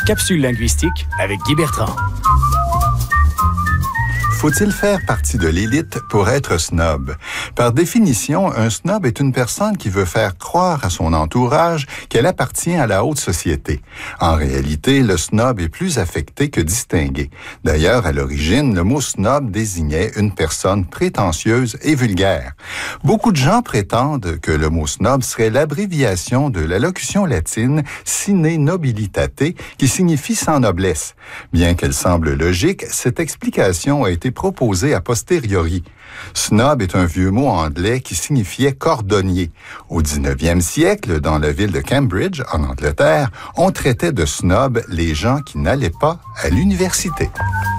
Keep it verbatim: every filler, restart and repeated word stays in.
Capsule linguistique avec Guy Bertrand. Faut-il faire partie de l'élite pour être snob? Par définition, un snob est une personne qui veut faire croire à son entourage qu'elle appartient à la haute société. En réalité, le snob est plus affecté que distingué. D'ailleurs, à l'origine, le mot snob désignait une personne prétentieuse et vulgaire. Beaucoup de gens prétendent que le mot snob serait l'abréviation de la locution latine sine nobilitate, qui signifie sans noblesse. Bien qu'elle semble logique, cette explication a été proposé a posteriori. Snob est un vieux mot anglais qui signifiait cordonnier. Au dix-neuvième siècle, dans la ville de Cambridge, en Angleterre, on traitait de snob les gens qui n'allaient pas à l'université.